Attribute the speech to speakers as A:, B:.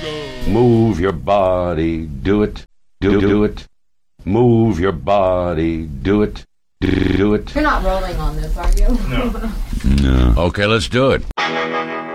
A: Move your body, do it, do it. Move your body, do it, do it.
B: You're not rolling on this, are you?
C: No.
A: Okay, let's do it.